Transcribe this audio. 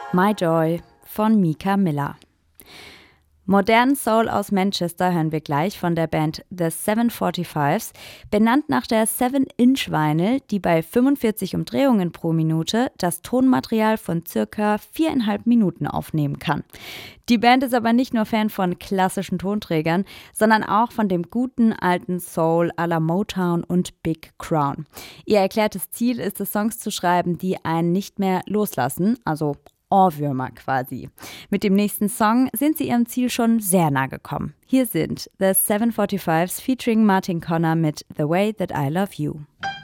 My Joy von Mika Miller. Modernen Soul aus Manchester hören wir gleich von der Band The 745s, benannt nach der 7-Inch-Vinyl, die bei 45 Umdrehungen pro Minute das Tonmaterial von circa 4,5 Minuten aufnehmen kann. Die Band ist aber nicht nur Fan von klassischen Tonträgern, sondern auch von dem guten alten Soul à la Motown und Big Crown. Ihr erklärtes Ziel ist es, Songs zu schreiben, die einen nicht mehr loslassen, also Ohrwürmer quasi. Mit dem nächsten Song sind sie ihrem Ziel schon sehr nah gekommen. Hier sind The 745s featuring Martin Connor mit The Way That I Love You.